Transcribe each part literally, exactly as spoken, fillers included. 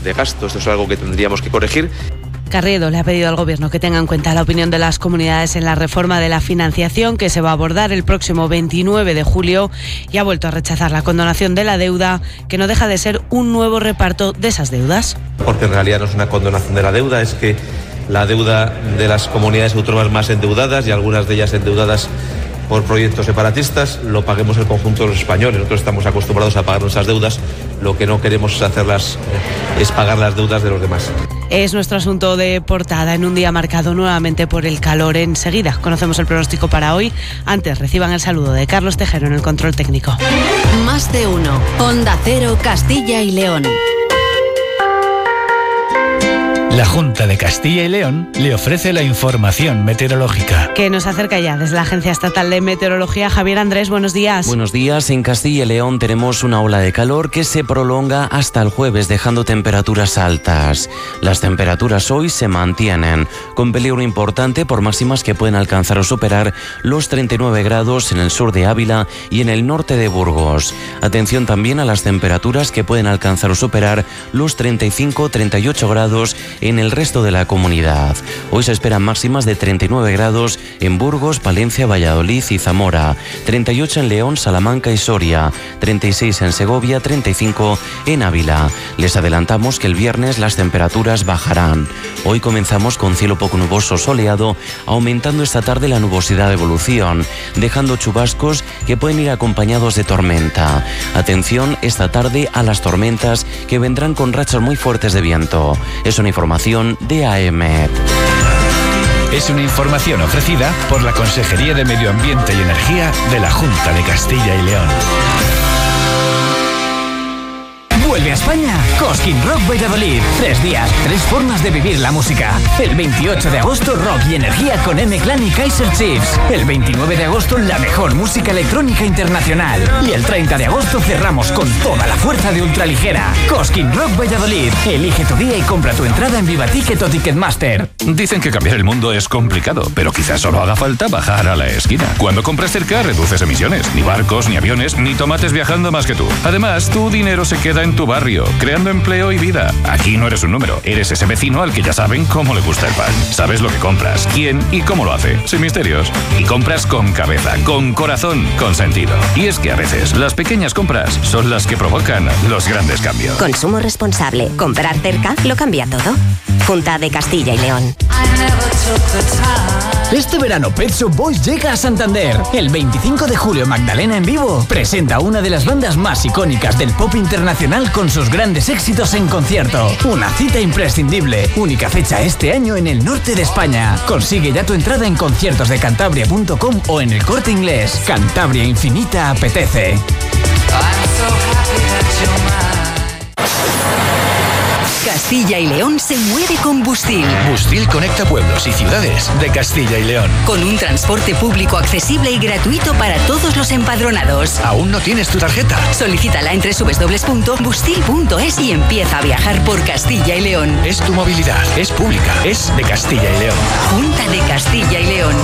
de gasto. Esto es algo que tendríamos que corregir. Carriedo le ha pedido al Gobierno que tenga en cuenta la opinión de las comunidades en la reforma de la financiación que se va a abordar el próximo veintinueve de julio y ha vuelto a rechazar la condonación de la deuda, que no deja de ser un nuevo reparto de esas deudas. Porque en realidad no es una condonación de la deuda, es que la deuda de las comunidades autónomas más endeudadas y algunas de ellas endeudadas por proyectos separatistas, lo paguemos el conjunto de los españoles. Nosotros estamos acostumbrados a pagar nuestras deudas, lo que no queremos hacerlas es pagar las deudas de los demás. Es nuestro asunto de portada en un día marcado nuevamente por el calor. Enseguida conocemos el pronóstico para hoy. Antes reciban el saludo de Carlos Tejero en el control técnico. Más de uno. Onda Cero, Castilla y León. La Junta de Castilla y León le ofrece la información meteorológica. Que nos acerca ya desde la Agencia Estatal de Meteorología. Javier Andrés, buenos días. Buenos días. En Castilla y León tenemos una ola de calor que se prolonga hasta el jueves, dejando temperaturas altas. Las temperaturas hoy se mantienen, con peligro importante por máximas que pueden alcanzar o superar los treinta y nueve grados en el sur de Ávila y en el norte de Burgos. Atención también a las temperaturas que pueden alcanzar o superar los treinta y cinco a treinta y ocho grados en el resto de la comunidad. Hoy se esperan máximas de treinta y nueve grados en Burgos, Palencia, Valladolid y Zamora, treinta y ocho en León, Salamanca y Soria, treinta y seis en Segovia, treinta y cinco en Ávila. Les adelantamos que el viernes las temperaturas bajarán. Hoy comenzamos con cielo poco nuboso soleado, aumentando esta tarde la nubosidad de evolución, dejando chubascos que pueden ir acompañados de tormenta. Atención esta tarde a las tormentas que vendrán con rachas muy fuertes de viento. Es una información de A E M E T. Es una información ofrecida por la Consejería de Medio Ambiente y Energía de la Junta de Castilla y León. Vuelve a España Cosquín Rock Valladolid. Tres días, tres formas de vivir la música. El veintiocho de agosto, rock y energía con M-Clan y Kaiser Chiefs. El veintinueve de agosto, la mejor música electrónica internacional. Y el treinta de agosto cerramos con toda la fuerza de ultraligera. Cosquín Rock Valladolid. Elige tu día y compra tu entrada en Viva Ticket o Ticketmaster. Dicen que cambiar el mundo es complicado, pero quizás solo haga falta bajar a la esquina. Cuando compras cerca, reduces emisiones. Ni barcos, ni aviones, ni tomates viajando más que tú. Además, tu dinero se queda en tu barrio, creando empleo y vida. Aquí no eres un número, eres ese vecino al que ya saben cómo le gusta el pan. Sabes lo que compras, quién y cómo lo hace, sin misterios. Y compras con cabeza, con corazón, con sentido. Y es que a veces las pequeñas compras son las que provocan los grandes cambios. Consumo responsable. Comprar cerca lo cambia todo. Junta de Castilla y León. Este verano Pet Shop Boys llega a Santander. El veinticinco de julio Magdalena en vivo presenta una de las bandas más icónicas del pop internacional con sus grandes éxitos en concierto. Una cita imprescindible. Única fecha este año en el norte de España. Consigue ya tu entrada en conciertos de cantabria punto com o en el Corte Inglés. Cantabria Infinita apetece. Castilla y León se mueve con Bustil. Bustil conecta pueblos y ciudades de Castilla y León. Con un transporte público accesible y gratuito para todos los empadronados. ¿Aún no tienes tu tarjeta? Solicítala en doble u doble u doble u punto bustil punto es y empieza a viajar por Castilla y León. Es tu movilidad, es pública, es de Castilla y León. Junta de Castilla y León.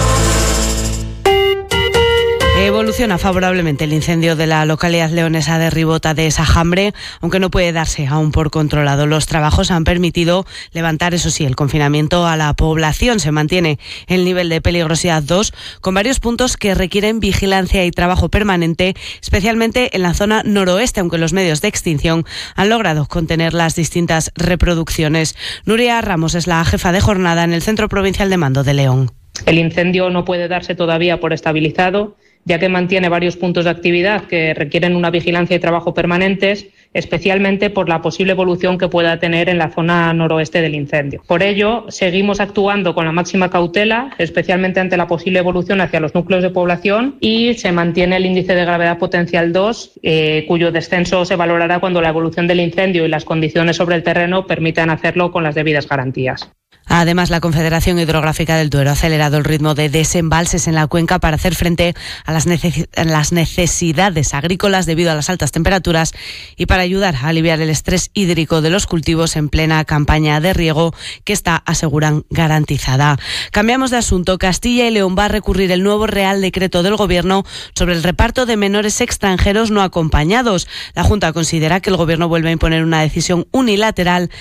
Evoluciona favorablemente el incendio de la localidad leonesa de Ribota de Sajambre, aunque no puede darse aún por controlado. Los trabajos han permitido levantar, eso sí, el confinamiento a la población. Se mantiene el nivel de peligrosidad dos, con varios puntos que requieren vigilancia y trabajo permanente, especialmente en la zona noroeste, aunque los medios de extinción han logrado contener las distintas reproducciones. Nuria Ramos es la jefa de jornada en el Centro Provincial de Mando de León. El incendio no puede darse todavía por estabilizado, ya que mantiene varios puntos de actividad que requieren una vigilancia y trabajo permanentes, especialmente por la posible evolución que pueda tener en la zona noroeste del incendio. Por ello, seguimos actuando con la máxima cautela, especialmente ante la posible evolución hacia los núcleos de población, y se mantiene el índice de gravedad potencial dos, eh, cuyo descenso se valorará cuando la evolución del incendio y las condiciones sobre el terreno permitan hacerlo con las debidas garantías. Además, la Confederación Hidrográfica del Duero ha acelerado el ritmo de desembalses en la cuenca para hacer frente a las necesidades agrícolas debido a las altas temperaturas y para ayudar a aliviar el estrés hídrico de los cultivos en plena campaña de riego que está, aseguran, garantizada. Cambiamos de asunto. Castilla y León va a recurrir el nuevo Real Decreto del Gobierno sobre el reparto de menores extranjeros no acompañados. La Junta considera que el Gobierno vuelve a imponer una decisión unilateral